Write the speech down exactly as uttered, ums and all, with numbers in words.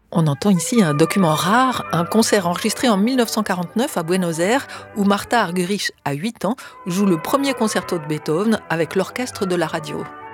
On entend ici un document rare, un concert enregistré en mille neuf cent quarante-neuf à Buenos Aires, où Martha Argerich, à huit ans, joue le premier concerto de Beethoven avec l'orchestre de la radio.